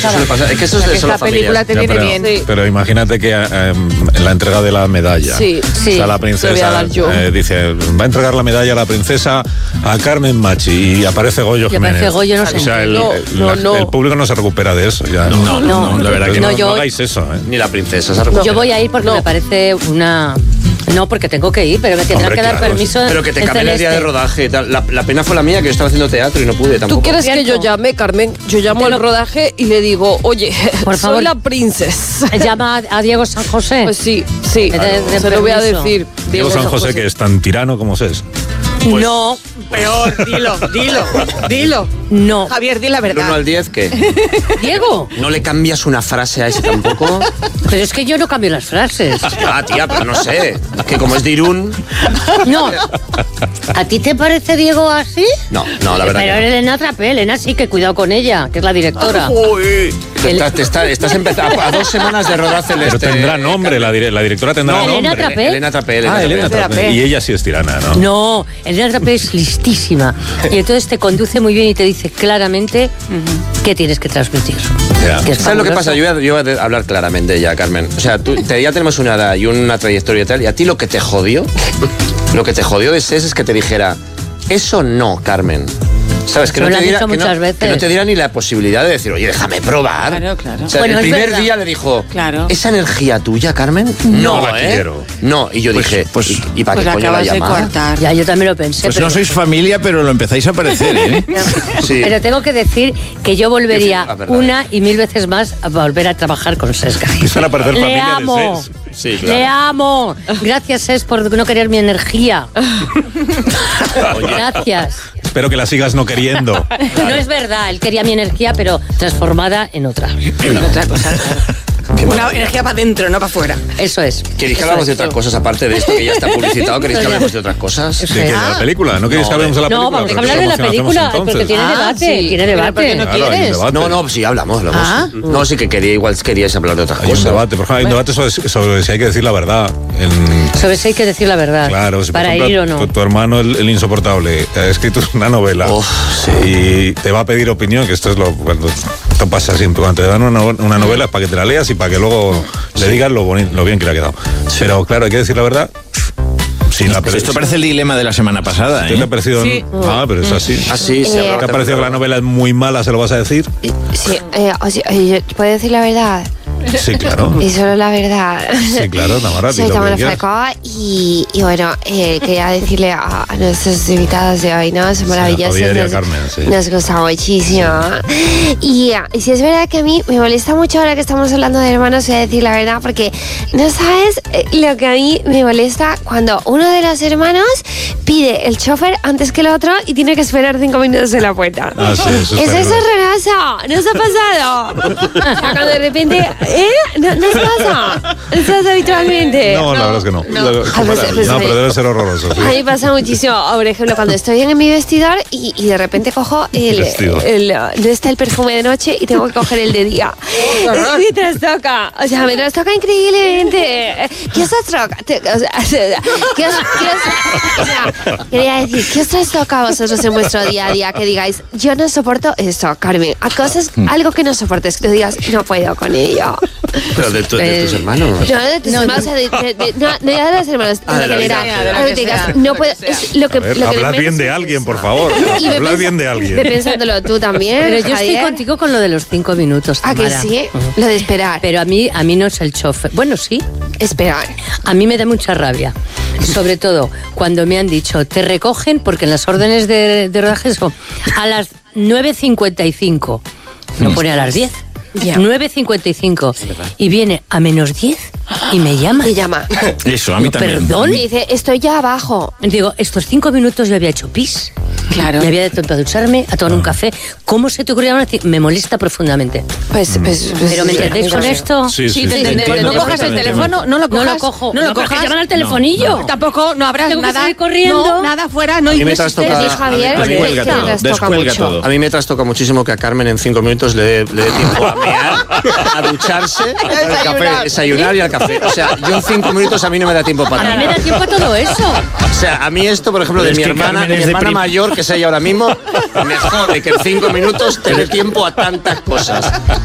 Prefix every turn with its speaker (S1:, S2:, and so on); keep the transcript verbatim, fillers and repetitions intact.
S1: suele pasar. Es que eso es de solo familias.
S2: Esta película te viene
S3: pero,
S2: bien.
S3: sí. Pero imagínate que eh, en la entrega de la medalla,
S2: sí, sí,
S3: está la princesa, eh, dice, va a entregar la medalla a la princesa a Carmen Machi y aparece Goyo
S4: y
S3: Jiménez.
S4: Aparece Goyo, no sé.
S3: O sea, el,
S2: no,
S3: el,
S2: no,
S3: la,
S2: no.
S3: el público no se recupera de eso. Ya.
S4: No, no, no,
S3: no, la verdad que
S4: no,
S3: no,
S4: yo,
S3: no hagáis eso. ¿eh?
S1: Ni la princesa se recupera.
S4: Yo voy a ir porque
S2: no.
S4: me parece una... No, porque tengo que ir, pero me tendrán
S3: Hombre,
S4: que dar
S3: claro,
S4: permiso.
S1: Pero que te cambien el día de
S4: Celeste.
S1: rodaje y tal. La, la pena fue la mía, que yo estaba haciendo teatro y no pude tampoco.
S2: ¿Tú quieres que
S4: Cierto.
S2: yo llame, Carmen? Yo llamo al rodaje y le digo, oye,
S4: Por favor.
S2: soy la princesa.
S4: Llama a Diego San José.
S2: Pues sí, sí,
S4: De- de
S2: se lo voy a
S4: permiso.
S2: decir.
S3: Diego San José, que es tan tirano como se es.
S1: Pues-
S4: no,
S2: Peor, dilo, dilo, dilo.
S4: no.
S2: Javier, di la
S1: Del uno
S2: verdad.
S1: al diez, ¿qué?
S4: Diego,
S1: ¿No le cambias una frase a ese tampoco?
S4: pero es que yo no cambio las frases.
S1: Ah, tía, pero no sé. Es que como es de Irún...
S4: No. ¿A ti te parece Diego así?
S1: No, no, la verdad
S4: Pero
S1: que no.
S4: Elena Trapé, Elena sí, que cuidado con ella, que es la directora.
S1: Uy, te estás, te estás, estás empezando a dos semanas de rodar Celeste.
S3: Pero tendrá nombre, la, dire- la directora tendrá
S1: No,
S4: Elena
S3: nombre.
S4: Trapé.
S1: Elena Trapé. Elena
S3: Ah,
S1: Trapé.
S3: Elena Trapé.
S2: Trapé.
S3: Y ella sí es tirana, ¿no?
S4: No, Elena Trapé es listísima. Y entonces te conduce muy bien y te dice claramente qué tienes que transmitir.
S3: Ya.
S4: Que es
S1: ¿Sabes lo que
S4: fabuloso.
S1: pasa? Yo voy, a, yo voy a hablar claramente ya, Carmen. O sea, tú, te, ya tenemos una edad y una trayectoria y tal, y a ti lo que te jodió, lo que te jodió de ese es que te dijera, eso no, Carmen. ¿Sabes? Que
S4: Eso
S1: no,
S4: lo
S1: te
S4: has
S1: diera,
S4: dicho
S1: que, no,
S4: muchas veces.
S1: que no te diera ni la posibilidad de decir, oye, déjame probar.
S2: Claro, claro.
S1: O sea,
S4: Bueno,
S1: el
S4: es
S1: primer
S4: verdad.
S1: día le dijo,
S2: Claro.
S1: ¿esa energía tuya, Carmen?
S3: No
S1: No,
S3: la
S1: ¿eh?
S3: quiero.
S1: No, y yo
S3: Pues-
S1: dije,
S3: pues-
S1: ¿y, y para
S2: Pues
S1: qué
S2: la
S1: coño la
S2: acabas de
S1: llamada?
S2: cortar.
S4: Ya, yo también lo pensé.
S5: Pues
S4: pero,
S5: no sois familia, pero lo empezáis a parecer, ¿eh?
S1: Sí.
S4: pero tengo que decir que yo volvería
S1: La verdad.
S4: una y mil veces más a volver a trabajar con Sesga.
S3: Empiezan a aparecer
S4: Le
S3: familias de
S4: amo.
S3: Ses.
S1: Sí, claro.
S4: Le amo. Gracias, Ses, por no querer mi energía. Gracias.
S3: Espero que la sigas no queriendo.
S4: No es verdad, él quería mi energía, pero transformada en otra.
S2: Otra cosa. Una energía para adentro, no para afuera.
S4: Eso es.
S1: ¿Queréis que
S4: Eso
S1: hablamos de
S4: es.
S1: otras cosas aparte de esto que ya está publicitado? ¿Queréis que hablemos de otras cosas?
S4: Eso
S3: ¿De qué? ¿De
S4: es.
S3: la película? ¿No queréis que hablemos de la
S4: No,
S3: película?
S4: vamos a
S3: Pero
S4: hablar de la
S3: ¿cómo hacemos
S4: película,
S3: entonces?
S4: porque tiene
S2: Ah,
S4: debate,
S2: sí,
S4: tiene
S2: pero
S4: debate.
S2: ¿por qué no
S3: Claro, hay un
S2: quieres?
S3: debate.
S1: No, no, sí, hablamos, hablamos.
S2: Ah.
S1: No, sí que quería, igual queríais hablar de otras
S3: Hay un
S1: cosas.
S3: debate, por ejemplo, hay un debate sobre, sobre si hay que decir la verdad. En,
S4: Sobre eso hay que decir la verdad.
S3: claro, si por
S4: para
S3: ejemplo,
S4: ir o no.
S3: tu, tu hermano, el, el insoportable, ha escrito una novela
S1: Uf,
S3: y te va a pedir opinión, que esto es lo cuando esto pasa siempre. Cuando te dan una, no- una novela es para que te la leas y para que luego le digas lo, boni- lo bien que le ha quedado. Pero claro, hay que decir la verdad. Sí, la
S5: Pero esto parece el dilema de la semana pasada,
S3: ¿Qué te ha
S5: ¿eh?
S3: parecido?
S2: Sí.
S3: Ah, pero es así.
S1: Así se
S6: Eh,
S1: hablaba
S3: ¿Te ha parecido que la novela es muy mala, se lo vas a decir?
S6: Sí, eh, o sea, eh, yo- ¿puedo decir la verdad?
S3: Sí, claro.
S6: Y solo la verdad.
S3: Sí, claro, Tamara, di
S6: Soy
S3: lo que
S6: Tamara
S3: quieras.
S6: Falcó y, y bueno, eh, quería decirle a, a nuestros invitados de hoy, ¿no? Son maravillosos.
S3: Javier y a
S6: nos,
S3: Carmen, sí.
S6: nos gusta muchísimo. Y, ah, y si es verdad que a mí me molesta mucho ahora que estamos hablando de hermanos, voy a decir la verdad, porque no sabes eh, lo que a mí me molesta cuando uno de los hermanos pide el chofer antes que el otro y tiene que esperar cinco minutos en la puerta.
S3: Ah, sí, eso
S6: Eso
S3: está
S6: es
S3: claro.
S6: horroroso, ¿no os ha pasado? O sea, cuando de repente, ¿eh? ¿No, no os pasa? ¿No os pasa habitualmente?
S3: No, la verdad es que no. Lo-
S6: Ah, pues- pues
S3: no,
S6: ahí-
S3: pero debe ser horroroso. Sí.
S6: A mí me pasa muchísimo, por ejemplo, cuando estoy en mi vestidor y, y de repente cojo el,
S3: Vestido.
S6: el- no está el perfume de noche y tengo que coger el de día. Me trastoca, o sea, me trastoca increíblemente. ¿Qué os trastoca? Te- O sea, ¿qué os, qué os- o sea, quería decir, ¿qué os trastoca a vosotros en vuestro día a día? Que digáis, yo no soporto eso, Carmen. A cosas, algo que no soportes, que tú digas, no puedo con ello.
S1: Pero de, tu- de tus
S4: Eh,
S1: hermanos.
S6: No, de tus hermanos, o sea, de, de, de- no, no ya de los hermanos,
S1: Ah, de
S6: en
S1: la vida,
S6: general.
S1: de la
S6: Algo que
S2: que
S6: digas,
S2: sea,
S6: no
S2: lo
S6: puedo,
S2: que sea.
S6: es lo que,
S3: A ver,
S6: lo que
S3: hablad
S6: menos
S3: bien de
S6: es
S3: alguien,
S6: eso.
S3: por favor.
S6: Y ve
S3: Hablad
S6: pens-
S3: bien de alguien.
S6: Ve pensándolo tú también.
S4: Pero yo estoy
S6: Javier.
S4: contigo con lo de los cinco minutos,
S6: ¿A que
S4: Tamara.
S6: sí? Lo de esperar.
S4: Pero a mí, a mí no es el chofer. Bueno, sí.
S6: Esperar.
S4: A mí me da mucha rabia. Sobre todo cuando me han dicho, te recogen, porque en las órdenes de, de rodaje son a las nueve cincuenta y cinco. No pone a las diez.
S6: Ya.
S4: nueve cincuenta y cinco. Y viene a menos diez y me llama.
S6: Me llama.
S5: Eso, a mí
S4: No,
S5: también.
S4: perdón.
S6: Me dice, estoy ya abajo.
S4: Digo, estos cinco minutos yo había hecho pis.
S2: Claro.
S4: Me había de ducharme, a tomar un café. ¿Cómo se te ocurrió decir? Me molesta profundamente.
S6: Pues, pues, pues
S4: ¿Pero me entendéis con esto?
S3: Sí, sí,
S2: Sí, te
S3: sí.
S2: entendemos.
S5: entiendo
S2: No cojas el
S5: perfectamente.
S2: teléfono, no lo
S4: No
S2: cojas.
S4: lo cojo.
S2: No lo
S4: No, porque
S2: cojas.
S4: llaman al telefonillo.
S2: Tampoco, no habrá
S4: Tengo que
S2: nada.
S4: salir corriendo.
S2: No, nada fuera, no
S1: A mí me
S2: ingreses.
S1: trastoca-
S6: Pero sí, Javier,
S1: a mí-
S6: que
S5: Descuelga
S6: te
S5: todo,
S6: trastoca
S5: descuelga
S6: mucho.
S5: todo.
S1: A mí me trastoca muchísimo que a Carmen en cinco minutos le dé le dé tiempo a mear, a ducharse, al café, desayunar y al café. O sea, yo en cinco minutos a mí no me da tiempo para
S4: A mí me
S1: nada.
S4: da tiempo a todo eso.
S1: O sea, a mí esto, por ejemplo, de
S5: Pero
S1: mi
S5: es que
S1: hermana,
S5: Carmen
S1: de mi
S5: es de
S1: hermana
S5: prim-
S1: mayor, que es ella ahora mismo, me jode que en cinco minutos te dé tiempo a tantas cosas.